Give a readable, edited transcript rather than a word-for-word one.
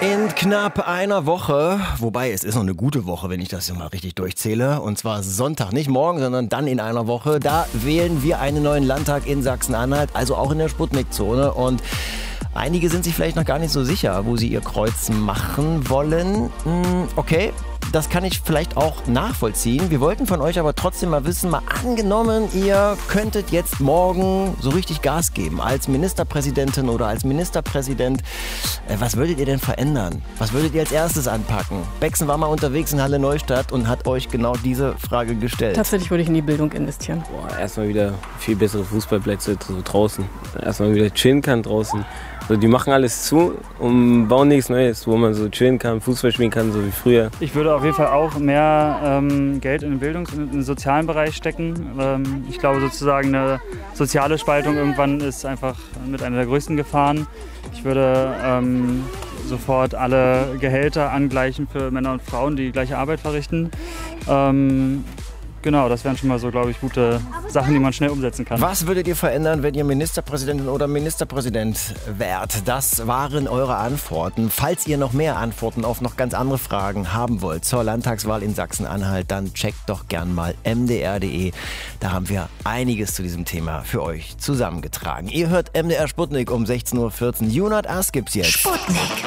In knapp einer Woche, wobei es ist noch eine gute Woche, wenn ich das mal richtig durchzähle, und zwar Sonntag, nicht morgen, sondern dann in einer Woche, da wählen wir einen neuen Landtag in Sachsen-Anhalt, also auch in der Sputnik-Zone, und einige sind sich vielleicht noch gar nicht so sicher, wo sie ihr Kreuz machen wollen. Okay, das kann ich vielleicht auch nachvollziehen. Wir wollten von euch aber trotzdem mal wissen, mal angenommen, ihr könntet jetzt morgen so richtig Gas geben als Ministerpräsidentin oder als Ministerpräsident. Was würdet ihr denn verändern? Was würdet ihr als erstes anpacken? Bexen war mal unterwegs in Halle Neustadt und hat euch genau diese Frage gestellt. Tatsächlich würde ich in die Bildung investieren. Erstmal wieder viel bessere Fußballplätze so draußen. Erstmal wieder chillen kann draußen. Also die machen alles zu und bauen nichts Neues, wo man so chillen kann, Fußball spielen kann, so wie früher. Ich würde auf jeden Fall auch mehr Geld in den Bildungs- und in den sozialen Bereich stecken. Ich glaube sozusagen eine soziale Spaltung irgendwann ist einfach mit einer der größten Gefahren. Ich würde sofort alle Gehälter angleichen für Männer und Frauen, die gleiche Arbeit verrichten. Genau, das wären schon mal so, glaube ich, gute Sachen, die man schnell umsetzen kann. Was würdet ihr verändern, wenn ihr Ministerpräsidentin oder Ministerpräsident wärt? Das waren eure Antworten. Falls ihr noch mehr Antworten auf noch ganz andere Fragen haben wollt zur Landtagswahl in Sachsen-Anhalt, dann checkt doch gern mal mdr.de. Da haben wir einiges zu diesem Thema für euch zusammengetragen. Ihr hört MDR Sputnik um 16:14 Uhr. You Not Us gibt's jetzt. Sputnik.